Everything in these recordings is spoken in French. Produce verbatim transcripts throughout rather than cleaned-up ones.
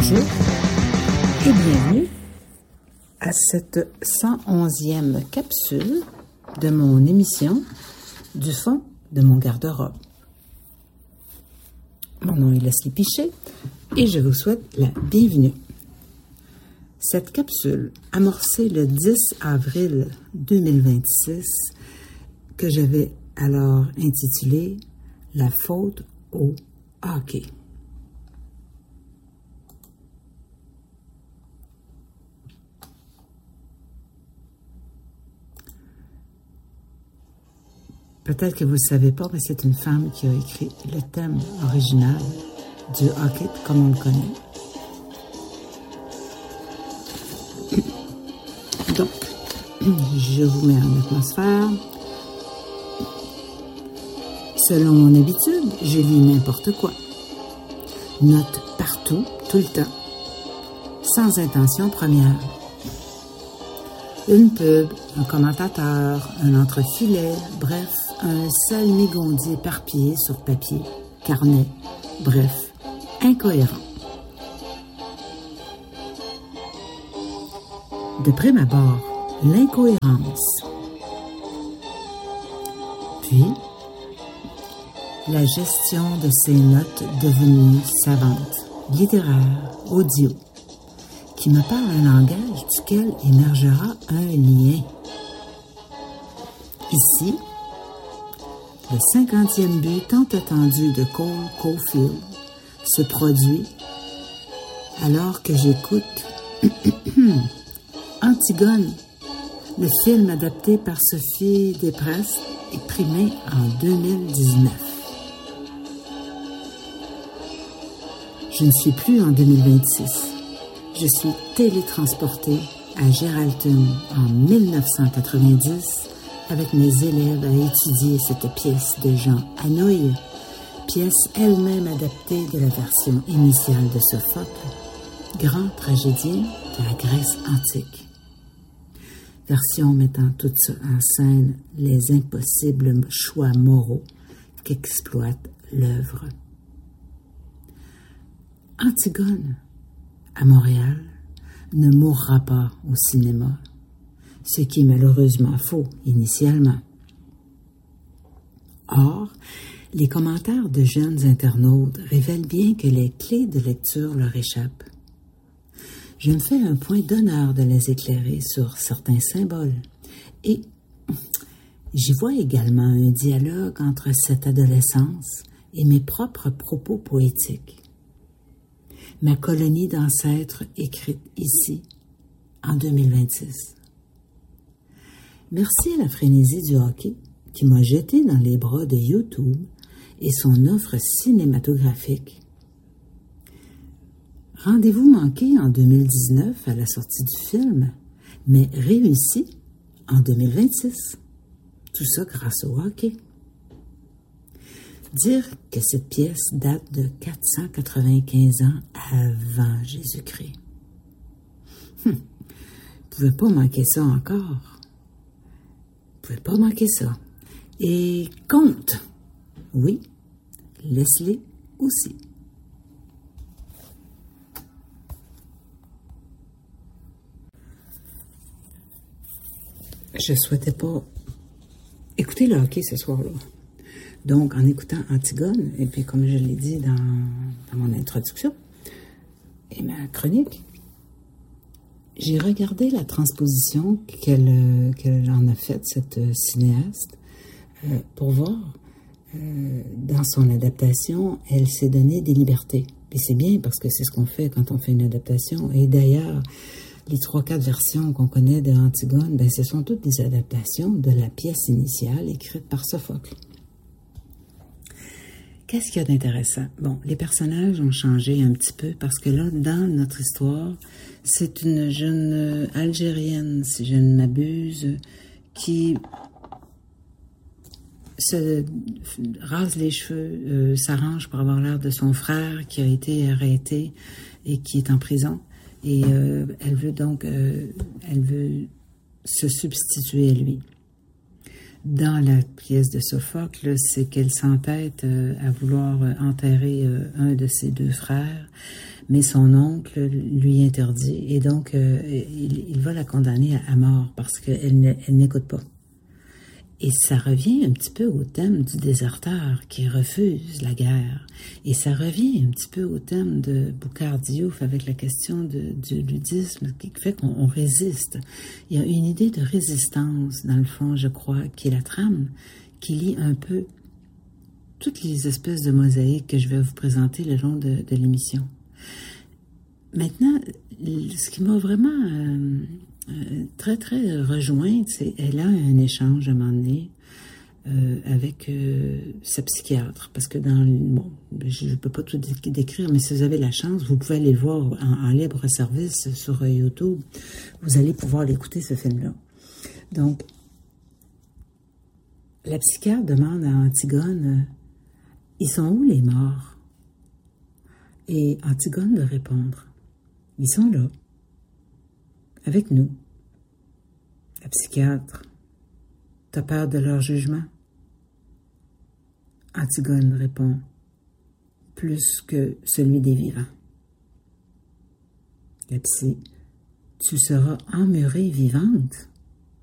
Bonjour et bienvenue à cette cent onzième capsule de mon émission du fond de mon garde-robe. Mon nom est Leslie Piché et je vous souhaite la bienvenue. Cette capsule, amorcée le dix avril deux mille vingt-six, que je vais alors intituler « La faute au hockey ». Peut-être que vous ne le savez pas, mais c'est une femme qui a écrit le thème original du hockey comme on le connaît. Donc, je vous mets en atmosphère. Selon mon habitude, je lis n'importe quoi. Note partout, tout le temps, sans intention première. Une pub, un commentateur, un entrefilet, bref, un seul mégondi éparpillé sur papier, carnet, bref, incohérent. De prime abord, l'incohérence. Puis, la gestion de ces notes devenues savantes, littéraires, audio, qui me parle un langage duquel émergera un lien. Ici, le cinquantième but tant attendu de Cole Caulfield se produit alors que j'écoute Antigone, le film adapté par Sophie Després et primé en deux mille dix-neuf. Je ne suis plus en deux mille vingt-six. Je suis télétransportée à Geraldton en mille neuf cent quatre-vingt-dix avec mes élèves à étudier cette pièce de Jean Anouilh, pièce elle-même adaptée de la version initiale de Sophocle, grand tragédien de la Grèce antique. Version mettant toute en scène les impossibles choix moraux qu'exploite l'œuvre. Antigone, à Montréal, ne mourra pas au cinéma, ce qui est malheureusement faux initialement. Or, les commentaires de jeunes internautes révèlent bien que les clés de lecture leur échappent. Je me fais un point d'honneur de les éclairer sur certains symboles et j'y vois également un dialogue entre cette adolescence et mes propres propos poétiques. Ma colonie d'ancêtres écrite ici, en deux mille vingt-six. Merci à la frénésie du hockey qui m'a jeté dans les bras de YouTube et son offre cinématographique. Rendez-vous manqué en deux mille dix-neuf à la sortie du film, mais réussi en deux mille vingt-six. Tout ça grâce au hockey. Dire que cette pièce date de quatre cent quatre-vingt-quinze ans avant Jésus-Christ. Hum, vous pouvez pas manquer ça encore. Vous pouvez pas manquer ça. Et compte. Oui, Leslie aussi. Je souhaitais pas écouter le hockey ce soir-là. Donc, en écoutant Antigone, et puis comme je l'ai dit dans, dans mon introduction et ma chronique, j'ai regardé la transposition qu'elle, qu'elle en a faite, cette cinéaste, euh, pour voir, euh, dans son adaptation, elle s'est donné des libertés. Et c'est bien parce que c'est ce qu'on fait quand on fait une adaptation. Et d'ailleurs, les trois, quatre versions qu'on connaît de Antigone, ben, ce sont toutes des adaptations de la pièce initiale écrite par Sophocle. Qu'est-ce qu'il y a d'intéressant? Bon, les personnages ont changé un petit peu parce que là, dans notre histoire, c'est une jeune Algérienne, si je ne m'abuse, qui se rase les cheveux, euh, s'arrange pour avoir l'air de son frère qui a été arrêté et qui est en prison. Et euh, elle veut donc, euh, elle veut se substituer à lui. Dans la pièce de Sophocle, c'est qu'elle s'entête euh, à vouloir euh, enterrer euh, un de ses deux frères, mais son oncle lui interdit, et donc euh, il, il va la condamner à, à mort parce qu'elle ne, elle n'écoute pas. Et ça revient un petit peu au thème du déserteur qui refuse la guerre. Et ça revient un petit peu au thème de Boukhar Diouf avec la question de, du ludisme qui fait qu'on on résiste. Il y a une idée de résistance, dans le fond, je crois, qui est la trame, qui lie un peu toutes les espèces de mosaïques que je vais vous présenter le long de, de l'émission. Maintenant, ce qui m'a vraiment... Euh, Euh, très, très rejointe, c'est elle a un échange à un moment donné euh, avec euh, sa psychiatre. Parce que dans le... Bon, je ne peux pas tout dé- décrire, mais si vous avez la chance, vous pouvez aller le voir en, en libre service sur euh, YouTube. Vous allez pouvoir l'écouter, ce film-là. Donc, la psychiatre demande à Antigone, euh, « Ils sont où les morts? » Et Antigone de répondre, « Ils sont là. Avec nous. » La psychiatre, « T'as peur de leur jugement? » Antigone répond, « Plus que celui des vivants. » La psy, « Tu seras emmurée vivante. »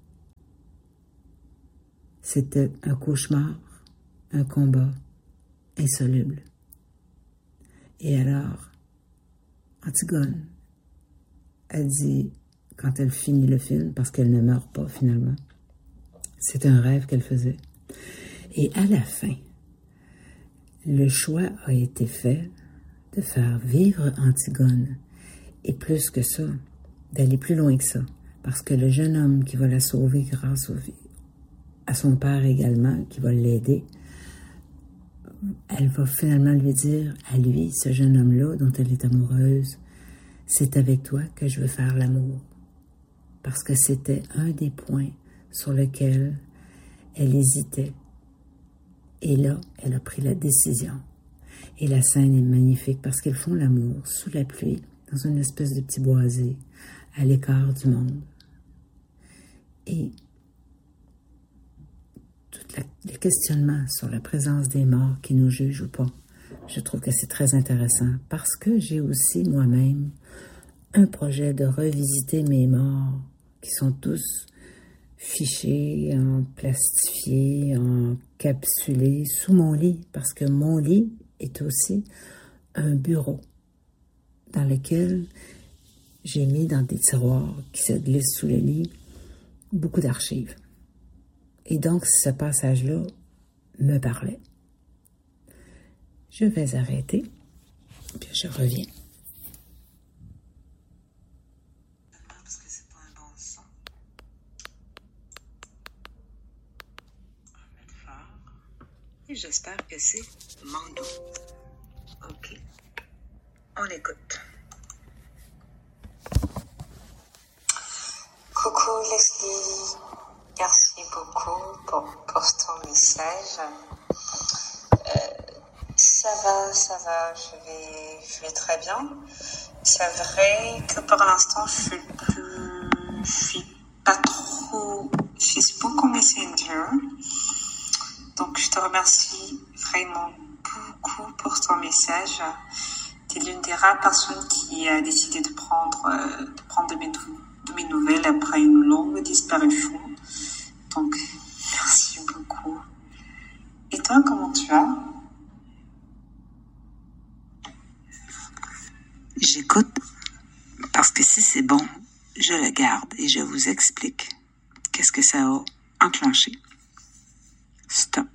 C'était un cauchemar, un combat insoluble. Et alors, Antigone a dit, quand elle finit le film, parce qu'elle ne meurt pas finalement. C'est un rêve qu'elle faisait. Et à la fin, le choix a été fait de faire vivre Antigone. Et plus que ça, d'aller plus loin que ça. Parce que le jeune homme qui va la sauver grâce au, à son père également, qui va l'aider, elle va finalement lui dire à lui, ce jeune homme-là dont elle est amoureuse, « C'est avec toi que je veux faire l'amour. » Parce que c'était un des points sur lequel elle hésitait. Et là, elle a pris la décision. Et la scène est magnifique parce qu'ils font l'amour sous la pluie, dans une espèce de petit boisé, à l'écart du monde. Et tout le questionnement sur la présence des morts qui nous jugent ou pas, je trouve que c'est très intéressant parce que j'ai aussi moi-même un projet de revisiter mes morts qui sont tous fichés, en plastifiés, en capsulés sous mon lit, parce que mon lit est aussi un bureau dans lequel j'ai mis dans des tiroirs qui se glissent sous le lit beaucoup d'archives. Et donc, ce passage-là me parlait. Je vais arrêter, puis je reviens. Parce que c'est pas un bon son. On va mettre fort. Et j'espère que c'est Mando. OK. On écoute. Coucou Leslie. Merci beaucoup pour, pour ton message. Euh, ça va, ça va, je vais, je vais très bien. C'est vrai que pour l'instant, je suis plus, je suis pas trop Facebook ou Messenger. Donc, je te remercie vraiment beaucoup pour ton message. Tu es l'une des rares personnes qui a décidé de prendre, euh, de prendre de mes, de mes nouvelles après une longue disparition. Donc, merci beaucoup. Et toi, comment tu vas? J'écoute parce que si c'est bon, je le garde et je vous explique qu'est-ce que ça a enclenché. Stop.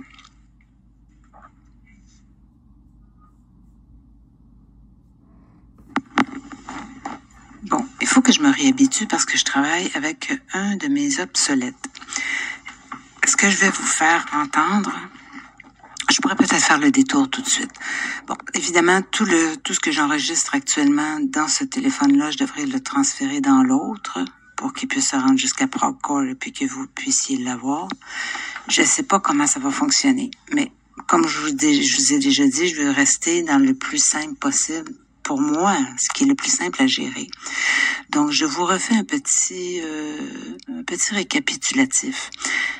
Bon, il faut que je me réhabitue parce que je travaille avec un de mes obsolètes. Ce que je vais vous faire entendre, je pourrais peut-être faire le détour tout de suite. Bon, évidemment, tout le tout ce que j'enregistre actuellement dans ce téléphone-là, je devrais le transférer dans l'autre pour qu'il puisse se rendre jusqu'à Procore et puis que vous puissiez l'avoir. Je sais pas comment ça va fonctionner, mais comme je vous, dé, je vous ai déjà dit, je veux rester dans le plus simple possible pour moi, ce qui est le plus simple à gérer. Donc, je vous refais un petit, euh, un petit récapitulatif.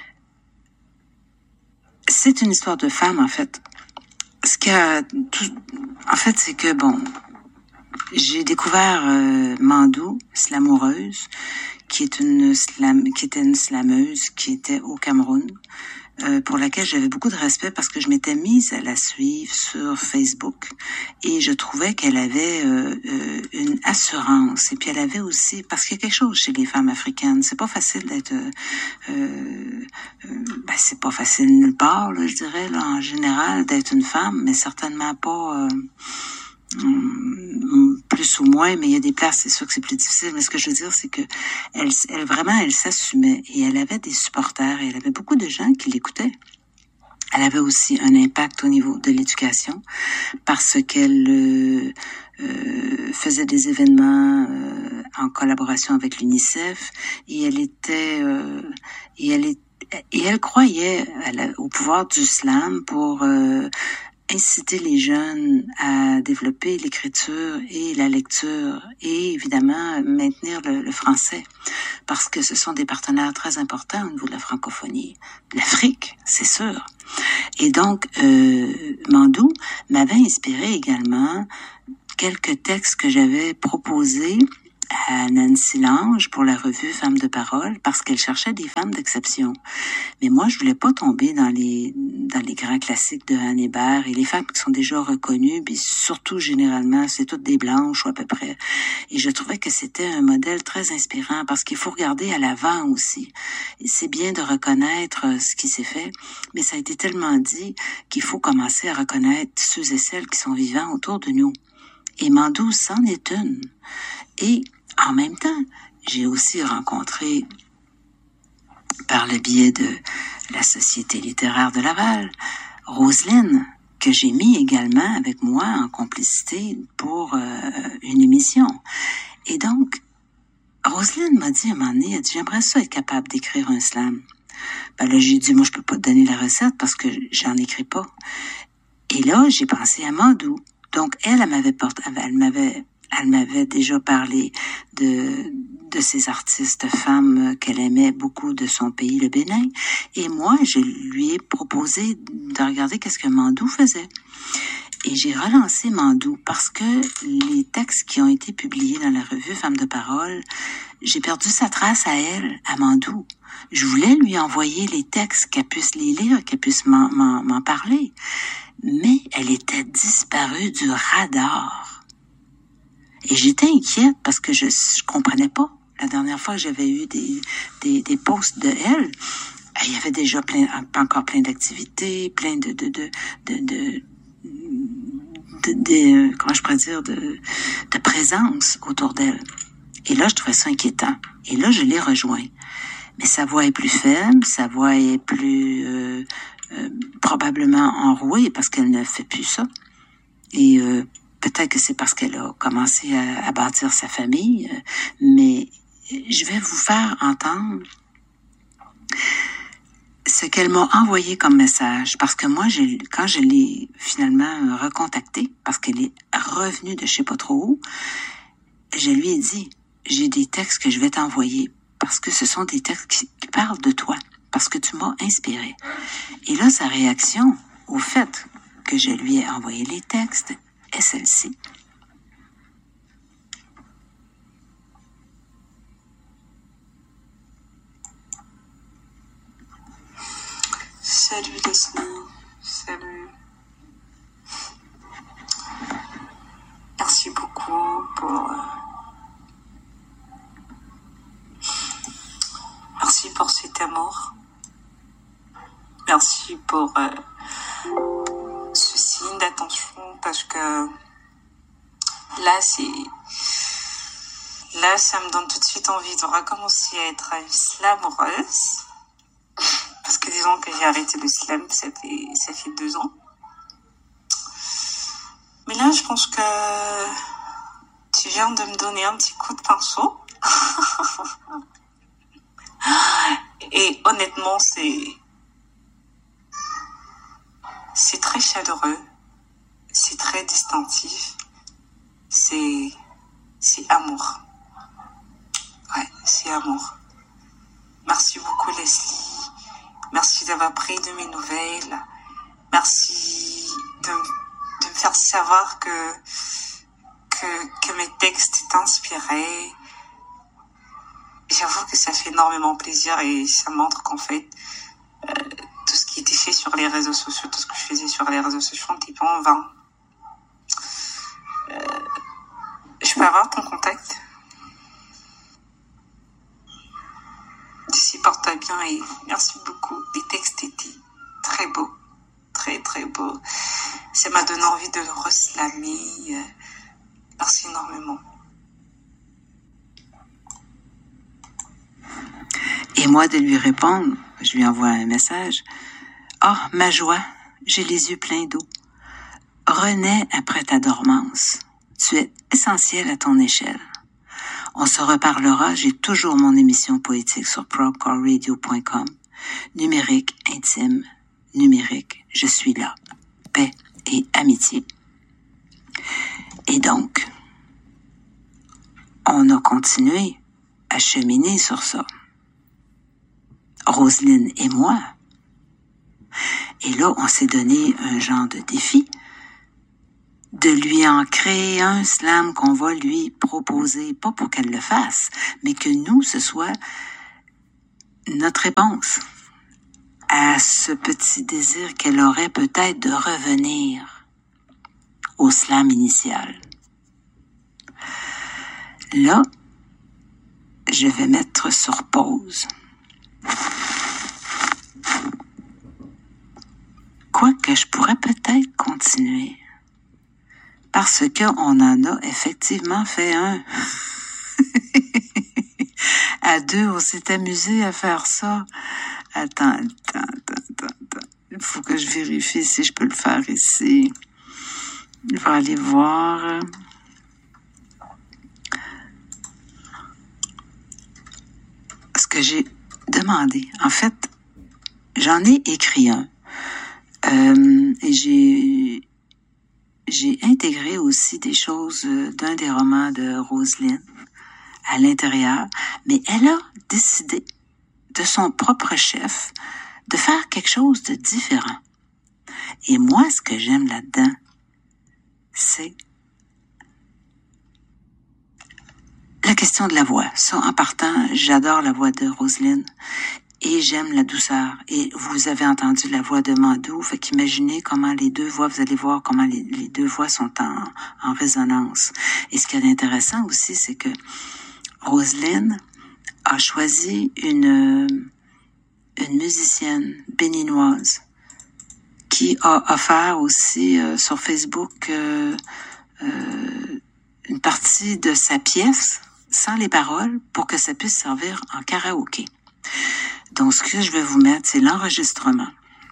C'est une histoire de femme, en fait. Ce qu'il y a tout, en fait, c'est que, bon, j'ai découvert euh, Mandou, slamoureuse, qui est une slam, qui était une slameuse, qui était au Cameroun, euh, pour laquelle j'avais beaucoup de respect parce que je m'étais mise à la suivre sur Facebook et je trouvais qu'elle avait euh, euh, une assurance et puis elle avait aussi, parce qu'il y a quelque chose chez les femmes africaines, c'est pas facile d'être, euh, euh, ben c'est pas facile nulle part, là, je dirais, là, en général, d'être une femme, mais certainement pas... Euh, plus ou moins, mais il y a des places, c'est sûr que c'est plus difficile, mais ce que je veux dire, c'est que elle, elle vraiment, elle s'assumait et elle avait des supporters et elle avait beaucoup de gens qui l'écoutaient. Elle avait aussi un impact au niveau de l'éducation parce qu'elle euh, euh, faisait des événements euh, en collaboration avec l'UNICEF et elle était euh, et elle est et elle croyait à la, au pouvoir du slam pour euh, inciter les jeunes à développer l'écriture et la lecture et évidemment maintenir le, le français parce que ce sont des partenaires très importants au niveau de la francophonie. L'Afrique, c'est sûr. Et donc, euh, Mandou m'avait inspiré également quelques textes que j'avais proposés à Nancy Lange pour la revue Femmes de parole parce qu'elle cherchait des femmes d'exception. Mais moi, je voulais pas tomber dans les dans les grands classiques de Anne Hébert et les femmes qui sont déjà reconnues, puis surtout généralement, c'est toutes des blanches ou à peu près. Et je trouvais que c'était un modèle très inspirant parce qu'il faut regarder à l'avant aussi. C'est bien de reconnaître ce qui s'est fait, mais ça a été tellement dit qu'il faut commencer à reconnaître ceux et celles qui sont vivants autour de nous. Et Mandou c'en est une. Et en même temps, j'ai aussi rencontré, par le biais de la Société littéraire de Laval, Roselyne, que j'ai mis également avec moi en complicité pour euh, une émission. Et donc, Roselyne m'a dit à un moment donné, elle dit, j'aimerais ça être capable d'écrire un slam. Ben là, j'ai dit, moi, je peux pas te donner la recette parce que j'en écris pas. Et là, j'ai pensé à Mandou. Donc, elle, elle m'avait porté, elle m'avait Elle m'avait déjà parlé de de ces artistes femmes qu'elle aimait beaucoup de son pays, le Bénin. Et moi, je lui ai proposé de regarder qu'est-ce que Mandou faisait. Et j'ai relancé Mandou parce que les textes qui ont été publiés dans la revue Femmes de parole, j'ai perdu sa trace à elle, à Mandou. Je voulais lui envoyer les textes, qu'elle puisse les lire, qu'elle puisse m'en, m'en, m'en parler. Mais elle était disparue du radar. Et j'étais inquiète parce que je je comprenais pas. La dernière fois que j'avais eu des des des posts de elle, il y avait déjà plein encore plein d'activités, plein de de de de de, de, de comment je pourrais dire de de présence autour d'elle. Et là, je trouvais ça inquiétant. Et là, je l'ai rejoint. Mais sa voix est plus faible, sa voix est plus euh, euh, probablement enrouée parce qu'elle ne fait plus ça. Et euh, peut-être que c'est parce qu'elle a commencé à, à bâtir sa famille, euh, mais je vais vous faire entendre ce qu'elle m'a envoyé comme message, parce que moi, j'ai, quand je l'ai finalement recontactée, parce qu'elle est revenue de je sais pas trop où, je lui ai dit, j'ai des textes que je vais t'envoyer, parce que ce sont des textes qui, qui parlent de toi, parce que tu m'as inspiré. Et là, sa réaction au fait que je lui ai envoyé les textes est celle-ci. Salut Leslie, salut. Merci beaucoup pour... Merci pour cet amour. Merci pour euh, ce signe d'attention parce que là, c'est... Là, ça me donne tout de suite envie de recommencer à être une slamoureuse. Parce que disons que j'ai arrêté le slam, ça fait, ça fait deux ans. Mais là, je pense que tu viens de me donner un petit coup de pinceau. Et honnêtement, c'est, c'est très chaleureux. C'est très distinctif. C'est, c'est amour. Ouais, c'est amour. Merci beaucoup, Leslie. Merci d'avoir pris de mes nouvelles. Merci de, de me faire savoir que, que, que mes textes t'inspiraient. J'avoue que ça fait énormément plaisir et ça montre qu'en fait, euh, tout ce qui était fait sur les réseaux sociaux, tout ce que je faisais sur les réseaux sociaux n'était pas en vain. Euh, je peux avoir ton contact? D'ici, porte-toi bien et merci beaucoup. Les textes étaient très beaux, très très beaux. Ça m'a donné envie de reslammer. Euh, merci énormément. Et moi de lui répondre, je lui envoie un message. « Ah, oh, ma joie, j'ai les yeux pleins d'eau. Renais après ta dormance. Tu es essentiel à ton échelle. On se reparlera, j'ai toujours mon émission poétique sur progcore radio point com. Numérique, intime, numérique, je suis là. Paix et amitié. » Et donc, on a continué à cheminer sur ça. Roselyne et moi. Et là, on s'est donné un genre de défi de lui en créer un slam qu'on va lui proposer, pas pour qu'elle le fasse, mais que nous, ce soit notre réponse à ce petit désir qu'elle aurait peut-être de revenir au slam initial. Là, je vais mettre sur pause. Quoique je pourrais peut-être continuer. Parce qu'on en a effectivement fait un. À deux, on s'est amusé à faire ça. Attends, attends, attends, attends, attends. Il faut que je vérifie si je peux le faire ici. Je vais aller voir. Ce que j'ai demandé. En fait, j'en ai écrit un. Euh, et j'ai, j'ai intégré aussi des choses d'un des romans de Roselyne à l'intérieur, mais elle a décidé de son propre chef de faire quelque chose de différent. Et moi, ce que j'aime là-dedans, c'est la question de la voix. Ça, en partant, j'adore la voix de Roselyne. Et j'aime la douceur. Et vous avez entendu la voix de Mandou. Fait qu'imaginez comment les deux voix, vous allez voir comment les, les deux voix sont en, en résonance. Et ce qui est intéressant aussi, c'est que Roselyne a choisi une, une musicienne béninoise qui a offert aussi euh, sur Facebook euh, euh, une partie de sa pièce sans les paroles pour que ça puisse servir en karaoké. Donc, ce que je vais vous mettre, c'est l'enregistrement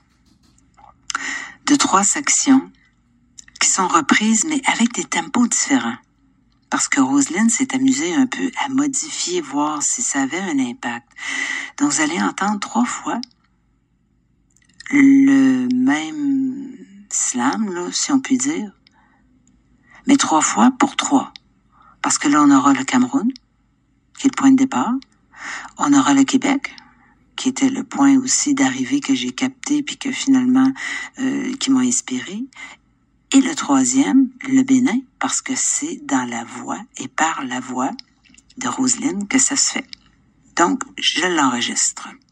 de trois sections qui sont reprises, mais avec des tempos différents. Parce que Roselyne s'est amusée un peu à modifier, voir si ça avait un impact. Donc, vous allez entendre trois fois le même slam, là, si on peut dire, mais trois fois pour trois. Parce que là, on aura le Cameroun, qui est le point de départ. On aura le Québec, qui était le point aussi d'arrivée que j'ai capté puis que finalement, euh, qui m'a inspiré. Et le troisième, le Bénin, parce que c'est dans la voix et par la voix de Roselyne que ça se fait. Donc, je l'enregistre.